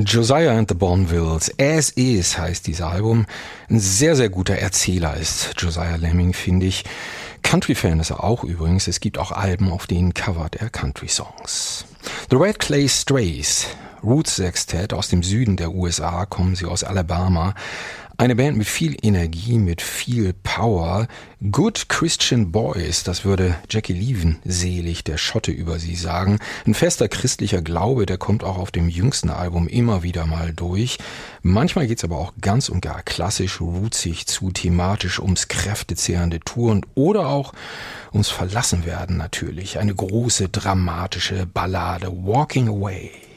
Josiah and the Bonvilles, As Is heißt dieses Album. Ein sehr, sehr guter Erzähler ist Josiah Lemming, finde ich. Country-Fan ist er auch übrigens. Es gibt auch Alben, auf denen covert er Country-Songs. The Red Clay Strays, Roots Sextet aus dem Süden der USA, kommen sie aus Alabama. Eine Band mit viel Energie, mit viel Power. Good Christian Boys, das würde Jackie Leven selig, der Schotte, über sie sagen. Ein fester christlicher Glaube, der kommt auch auf dem jüngsten Album immer wieder mal durch. Manchmal geht's aber auch ganz und gar klassisch, rootsig zu, thematisch ums kräftezehrende Touren oder auch ums Verlassenwerden natürlich. Eine große, dramatische Ballade, Walking Away.